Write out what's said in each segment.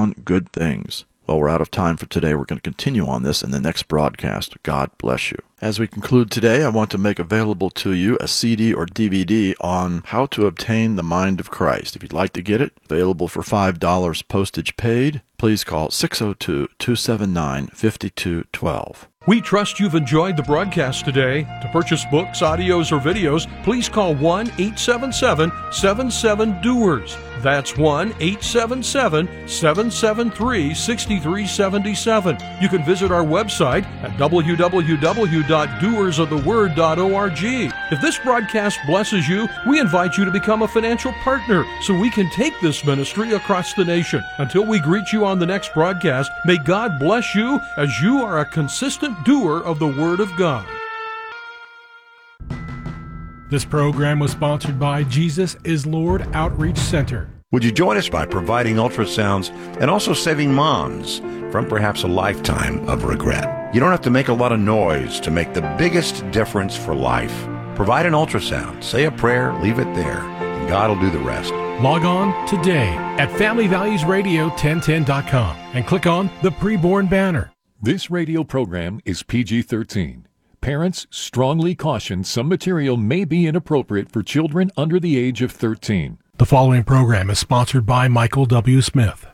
on good things. Well, we're out of time for today. We're going to continue on this in the next broadcast. God bless you. As we conclude today, I want to make available to you a CD or DVD on how to obtain the mind of Christ. If you'd like to get it, available for $5 postage paid, please call 602-279-5212. We trust you've enjoyed the broadcast today. To purchase books, audios, or videos, please call 1-877-77-DOERS. That's 1-877-773-6377. You can visit our website at www.doersoftheword.org. If this broadcast blesses you, we invite you to become a financial partner so we can take this ministry across the nation. Until we greet you on the next broadcast, may God bless you as you are a consistent doer of the Word of God. This program was sponsored by Jesus is Lord Outreach Center. Would you join us by providing ultrasounds and also saving moms from perhaps a lifetime of regret? You don't have to make a lot of noise to make the biggest difference for life. Provide an ultrasound, say a prayer, leave it there, and God will do the rest. Log on today at FamilyValuesRadio1010.com and click on the Preborn banner. This radio program is PG-13. Parents strongly caution some material may be inappropriate for children under the age of 13. The following program is sponsored by Michael W. Smith.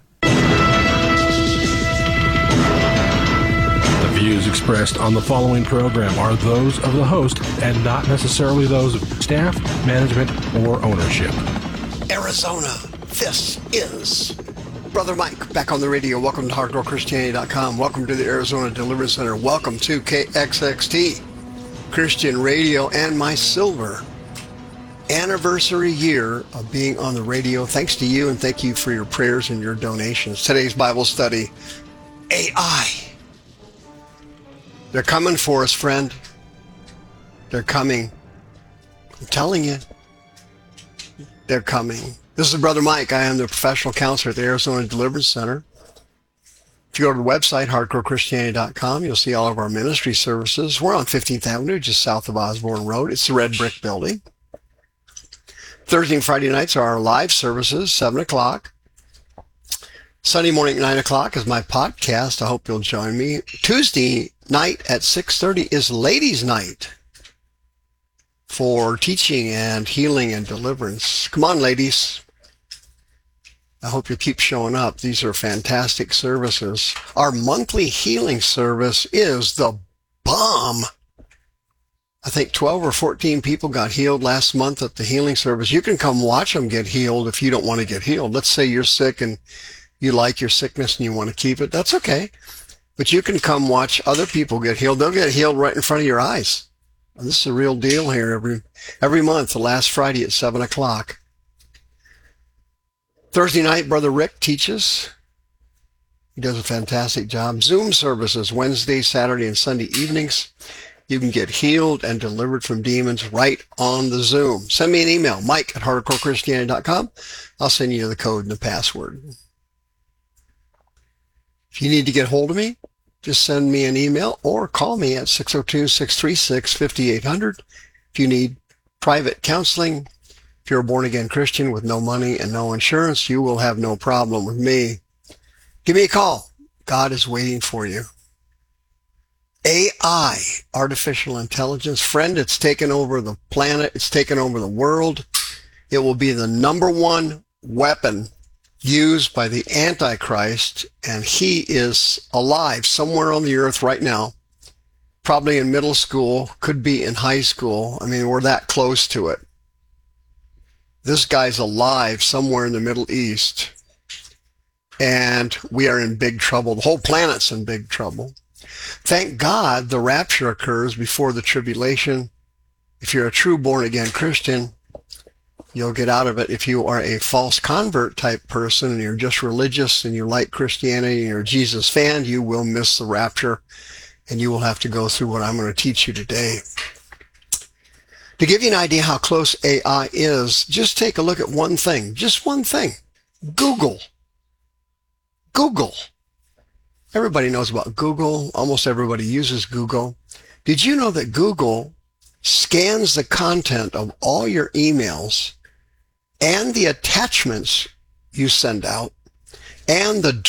The views expressed on the following program are those of the host and not necessarily those of staff, management, or ownership. Arizona, this is Brother Mike back on the radio. Welcome to HardcoreChristianity.com. Welcome to the Arizona Deliverance Center. Welcome to KXXT Christian Radio and my silver anniversary year of being on the radio. Thanks to you, and thank you for your prayers and your donations. Today's Bible study, AI. They're coming for us, friend. They're coming. I'm telling you, they're coming. This is Brother Mike. I am the professional counselor at the Arizona Deliverance Center. If you go to the website, HardcoreChristianity.com, you'll see all of our ministry services. We're on 15th Avenue, just south of Osborne Road. It's the red brick building. Thursday and Friday nights are our live services, 7 o'clock. Sunday morning at 9 o'clock is my podcast. I hope you'll join me. Tuesday night at 6:30 is Ladies' Night for teaching and healing and deliverance. Come on, ladies. I hope you keep showing up. These are fantastic services. Our monthly healing service is the bomb. I think 12 or 14 people got healed last month at the healing service. You can come watch them get healed if you don't want to get healed. Let's say you're sick and you like your sickness and you want to keep it. That's okay. But you can come watch other people get healed. They'll get healed right in front of your eyes. And this is a real deal here every month, the last Friday at 7 o'clock. Thursday night, Brother Rick teaches. He does a fantastic job. Zoom services, Wednesday, Saturday, and Sunday evenings. You can get healed and delivered from demons right on the Zoom. Send me an email, mike@hardcorechristianity.com. I'll send you the code and the password. If you need to get hold of me, just send me an email or call me at 602-636-5800. If you need private counseling, if you're a born-again Christian with no money and no insurance, you will have no problem with me. Give me a call. God is waiting for you. AI, artificial intelligence, friend, it's taken over the planet. It's taken over the world. It will be the number one weapon used by the Antichrist, and he is alive somewhere on the earth right now, probably in middle school, could be in high school. I mean, we're that close to it. This guy's alive somewhere in the Middle East, and we are in big trouble. The whole planet's in big trouble. Thank God the rapture occurs before the tribulation. If you're a true born-again Christian, you'll get out of it. If you are a false convert type person and you're just religious and you like Christianity and you're a Jesus fan, you will miss the rapture, and you will have to go through what I'm going to teach you today. To give you an idea how close AI is, just take a look at one thing. Just one thing. Google. Google. Everybody knows about Google. Almost everybody uses Google. Did you know that Google scans the content of all your emails and the attachments you send out and the